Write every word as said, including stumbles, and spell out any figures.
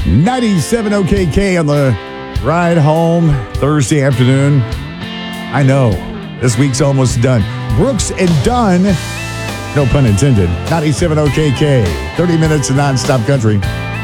ninety-seven O K K on the ride home Thursday afternoon. I know, this week's almost done. Brooks and Dunn, no pun intended, ninety-seven O K K, thirty minutes of nonstop country.